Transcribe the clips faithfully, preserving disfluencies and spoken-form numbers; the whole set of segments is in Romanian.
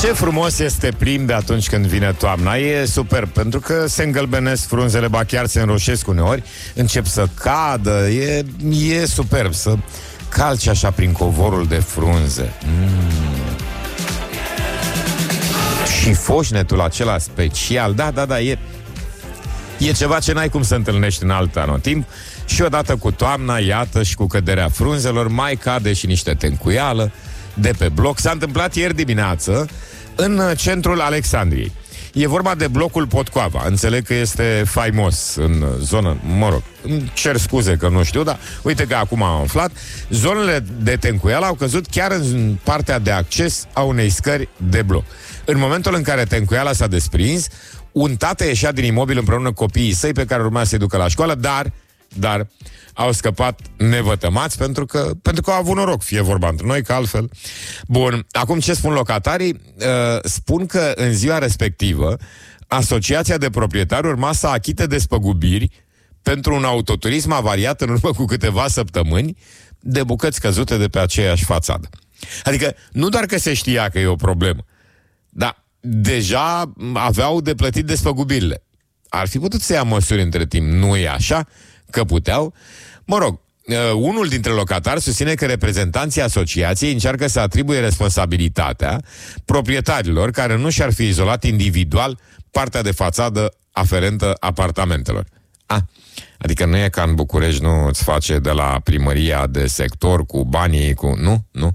Ce frumos este prim de atunci când vine toamna. E superb, pentru că se îngălbenesc frunzele, ba chiar se înroșesc uneori, încep să cadă. E, e superb să calci așa prin covorul de frunze. mm. Și foșnetul acela special. Da, da, da, e E ceva ce n-ai cum să întâlnești în alt anotimp. Și odată cu toamna, iată, și cu căderea frunzelor, mai cade și niște tencuială de pe bloc. S-a întâmplat ieri dimineață în centrul Alexandriei. E vorba de blocul Potcoava. Înțeleg că este faimos în zonă, mă rog, îmi cer scuze că nu știu, dar uite că acum am aflat. Zonele de tencuială au căzut chiar în partea de acces a unei scări de bloc. În momentul în care tencuiala s-a desprins, un tată ieșea din imobil împreună cu copiii săi pe care urma să-i ducă la școală, dar, dar au scăpat nevătămați pentru că, pentru că au avut noroc, fie vorba între noi, că altfel. Bun, acum ce spun locatarii? Uh, spun că în ziua respectivă Asociația de Proprietari urma să achite despăgubiri pentru un autoturism avariat în urmă cu câteva săptămâni de bucăți căzute de pe aceeași fațadă. Adică nu doar că se știa că e o problemă, dar deja aveau de plătit despăgubirile. Ar fi putut să ia măsuri între timp, nu e așa? Că puteau? Mă rog, uh, unul dintre locatari susține că reprezentanții asociației încearcă să atribuie responsabilitatea proprietarilor care nu și-ar fi izolat individual partea de fațadă aferentă apartamentelor. Ah, adică nu e ca în București, nu îți face de la primăria de sector cu banii, cu... Nu? Nu?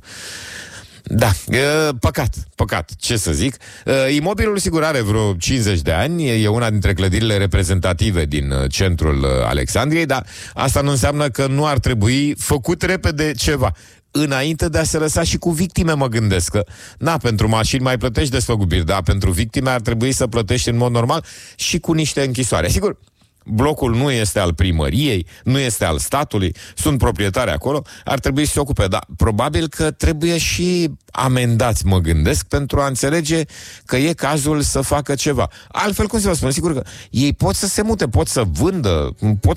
Da, păcat, păcat, ce să zic. Imobilul, sigur, are vreo cincizeci de ani, e una dintre clădirile reprezentative din centrul Alexandriei, dar asta nu înseamnă că nu ar trebui făcut repede ceva. Înainte de a se lăsa și cu victime, mă gândesc că, na, pentru mașini mai plătești despăgubiri, dar pentru victime ar trebui să plătești în mod normal și cu niște închisoare. Sigur, blocul nu este al primăriei, nu este al statului, sunt proprietari acolo, ar trebui să se ocupe, dar probabil că trebuie și amendați, mă gândesc, pentru a înțelege că e cazul să facă ceva. Altfel, cum să vă spun, sigur că ei pot să se mute, pot să vândă, pot